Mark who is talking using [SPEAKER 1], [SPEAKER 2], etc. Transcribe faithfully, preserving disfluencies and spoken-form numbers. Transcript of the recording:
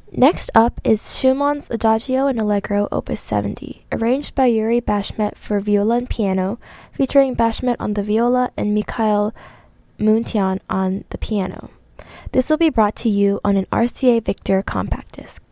[SPEAKER 1] Next up is Schumann's Adagio and Allegro opus seventy, arranged by Yuri Bashmet for viola and piano, featuring Bashmet on the viola and Mikhail Muntian on the piano. This will be brought to you on an R C A Victor compact disc.